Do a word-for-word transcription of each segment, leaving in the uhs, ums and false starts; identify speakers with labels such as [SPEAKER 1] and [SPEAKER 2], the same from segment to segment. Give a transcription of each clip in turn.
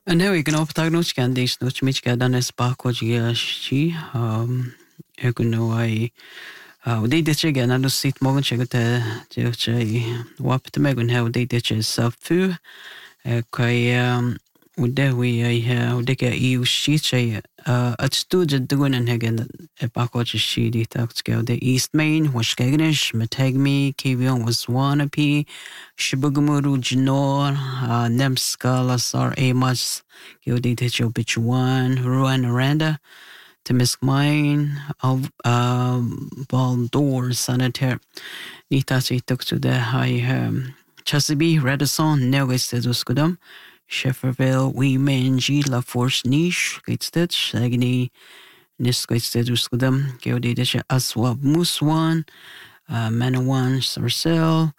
[SPEAKER 1] And now we can open notes can these notes which get done as backwards she um I can know I uh they did again I don't see it more check the just what to make and how they did self fu kai um وده ويا ودك يو شيء شيء أتستوج الدون إن هجن باقوش الشيء دي تاكسكيو the East Main وش كأجنش متهجمي كيفيون وزوانبي شبغمرو جنور نمسكالا صار أي ماس كيو دي تجو بيجوان روان راندا تمسك ماين أو بالدور سانتير نيتاسي تكسو ده هاي تشاسبي رادسون نوغيس تدوسكودم Shefferville, we manji la force niche, gaitstitch, sagni, nis gaitsteduscudum, geodidisha aswab muswan, manawan sarcel,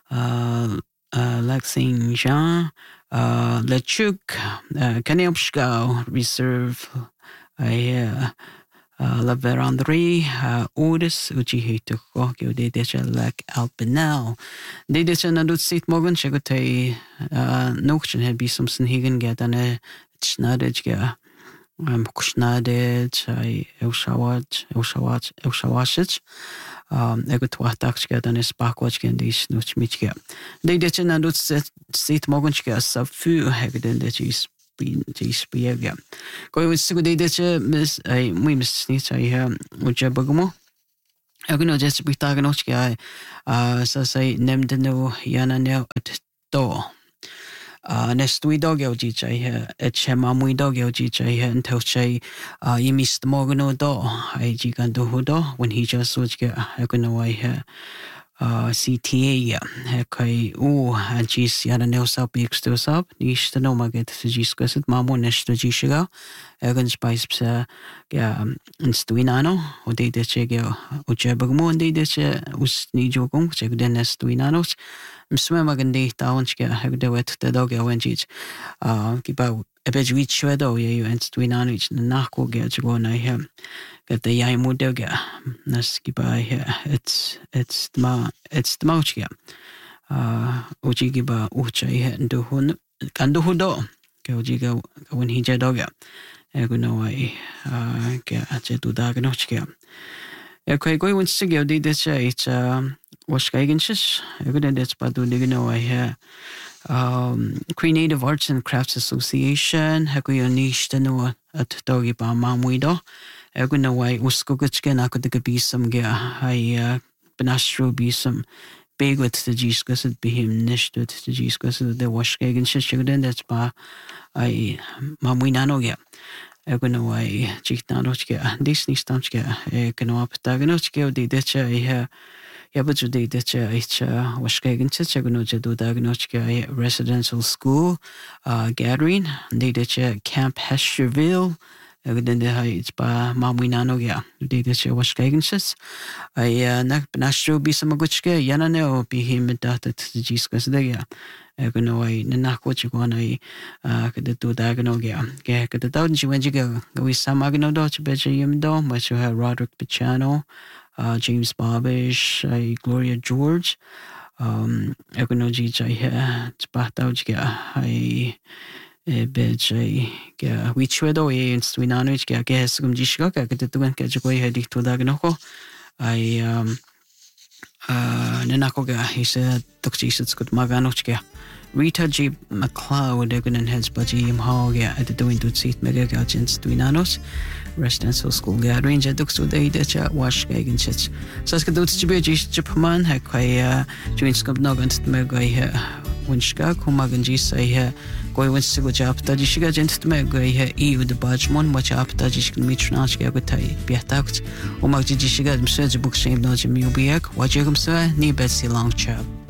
[SPEAKER 1] Laxing Jean, Lechuk, Kaneopskau, Reserve, La Verandrie, Otis, Ujihitu, geodidisha lak alpinel. Det är sen när sitt morgon så att jag någon här blir som sen higen get an ett snadet ge um snadet I ushawat ushawat ushawashit um jag tror att jag ska den sparkwatch gen dis något mycket det är sen när sitt morgon ska så för hägden det is is behavior går ju så det är miss I vi miss ni så här och jag bagmo Jag kunde just bli tagen också jag så säg nämnde nu gärna nu att då nästa idag jag gick jag ett schema mu idag jag gick jag en touch jag i mist morgon och då jag gick han då då when he just så jag kunde vara C T A kai o anjis yana neo sab extra sab nishta no maget suggested mamo nesta jishiga egan spice ya instuinano o de de chega o jebagmo de de che us ni jogong cheg de nestuinanos msme magandi tawanchga hegde wet de dog ya wenjit ah kiba ebej wit shwedo ye you instuinano ich nachko ge jgo na he get the yai modega nas kiba he it's it's ma it's the mauchga ah uji kiba ucha he ndo hun kan do hudo ke uji ga when he jadoga ego no ai ah ke ache tu da no chga e kai koi won sig de de che it was gegen shis ego de det pa do de no ai he um Creative Arts and Crafts Association hakuyo niche de no at dogi ba mamuido ego no ai usko gutske na ko de be some ge ai benastro be some big with the Jesus be him niche with the Jesus the was gegen shis den det pa ai mamuinano ge ego no ai chitanochke disney stamchke ego up dagnochke de de che Я бы ждал, что это вошкаген, что гно жду дагночке residential school gathering, де че Camp Hesterville, где де хайт по мамуинано я, де че вошкаген шес, а я на нашо би самогучке, я на него би хим датат джискас дега. Гно ай на хоче гона и когда ту дагно я, ке когда таунчи венчига, ви самагно доч бече им до, мачо ха Roderick Pichano. Uh, James Barbish, uh, Gloria George, um, Econogy Jay, Spartauj, I bet I which wedo in Swinanich, I guess, um, Jishka, I get to one catch away head to Dagnoko. I, um, uh, Nanakoga, he said, Toxis could Maganochka. Rita G. McLeod, Egan heads Baji Im Hog, at the doing to seat mega gagins Twinanos. Residential school gathering at Duxu Day that wash gagan chits. Saskaduts to be Japan, Hakai, Joint Scub Nogant Megay Winchka, Kumaganji say, Goy wins to go up, Tajishiga gent Megay, E with the Bajmon, watch up Tajish Mitranach Gagutai, Biatact, Omagijishiga, Msej book shame Nojim Ubiak, Wajagum Sir, Ni Betsy Long Chap.